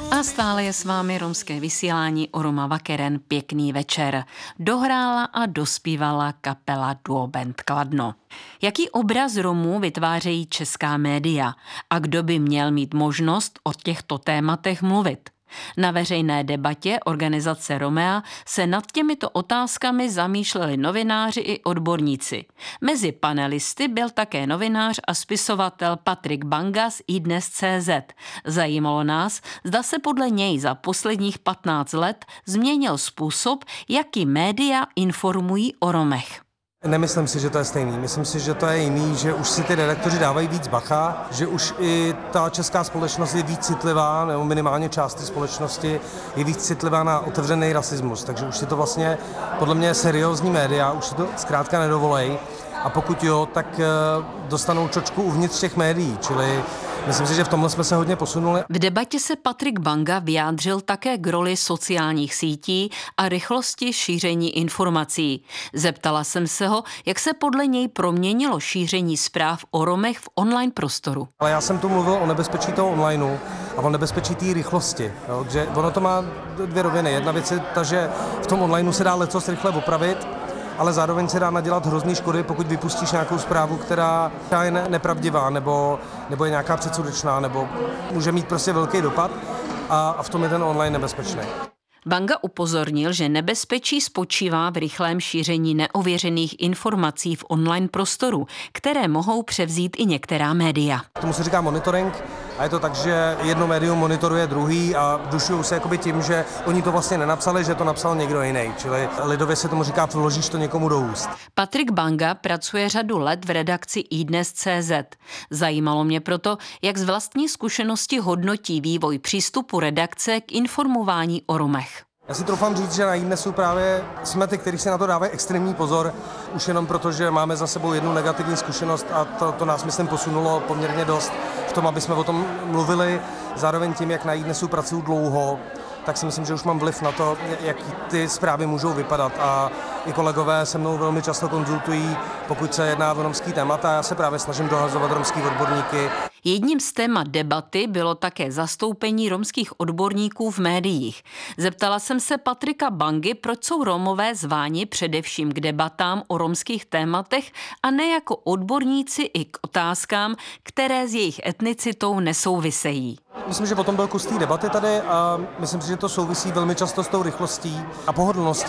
A stále je s vámi romské vysílání Oroma Vakeren. Pěkný večer. Dohrála a dospívala kapela Duo Band Kladno. Jaký obraz Romů vytvářejí česká média a kdo by měl mít možnost o těchto tématech mluvit? Na veřejné debatě organizace Romea se nad těmito otázkami zamýšleli novináři i odborníci. Mezi panelisty byl také novinář a spisovatel Patrik Banga z iDnes.cz. Zajímalo nás, zda se podle něj za posledních 15 let změnil způsob, jaký média informují o Romech. Nemyslím si, že to je stejný. Myslím si, že to je jiný, že už si ty redaktoři dávají víc bacha, že už i ta česká společnost je víc citlivá, nebo minimálně část té společnosti je víc citlivá na otevřený rasismus. Takže už si to vlastně, podle mě, seriózní média, už si to zkrátka nedovolej. A pokud jo, tak dostanou čočku uvnitř těch médií, čili myslím si, že v tomhle jsme se hodně posunuli. V debatě se Patrik Banga vyjádřil také k roli sociálních sítí a rychlosti šíření informací. Zeptala jsem se ho, jak se podle něj proměnilo šíření zpráv o Romech v online prostoru. Ale já jsem tu mluvil o nebezpečí toho onlineu a o nebezpečí té rychlosti. Jo, že ono to má dvě roviny. Jedna věc je ta, že v tom onlineu se dá lecos rychle opravit, ale zároveň se dá nadělat hrozný škody, pokud vypustíš nějakou zprávu, která je nepravdivá, nebo je nějaká předsudečná, nebo může mít prostě velký dopad a v tom je ten online nebezpečný. Banga upozornil, že nebezpečí spočívá v rychlém šíření neověřených informací v online prostoru, které mohou převzít i některá média. Tomu se říká monitoring a je to tak, že jedno médium monitoruje druhý a dušují se jakoby tím, že oni to vlastně nenapsali, že to napsal někdo jiný. Čili lidově se tomu říká, vložíš to někomu do úst. Patrik Banga pracuje řadu let v redakci iDnes.cz. Zajímalo mě proto, jak z vlastní zkušenosti hodnotí vývoj přístupu redakce k informování o Romech. Já si troufám říct, že na iDnesu právě jsme ty, kteří si na to dávají extrémní pozor, už jenom proto, že máme za sebou jednu negativní zkušenost a to nás, myslím, posunulo poměrně dost v tom, aby jsme o tom mluvili. Zároveň tím, jak na iDnesu pracuju dlouho, tak si myslím, že už mám vliv na to, jak ty zprávy můžou vypadat a i kolegové se mnou velmi často konzultují, pokud se jedná o romský témata. Já se právě snažím dohazovat romský odborníky. Jedním z témat debaty bylo také zastoupení romských odborníků v médiích. Zeptala jsem se Patrika Bangy, proč jsou Romové zváni především k debatám o romských tématech a ne jako odborníci i k otázkám, které s jejich etnicitou nesouvisejí. Myslím, že potom byl kus té debaty tady a myslím si, že to souvisí velmi často s tou rychlostí a pohodlností.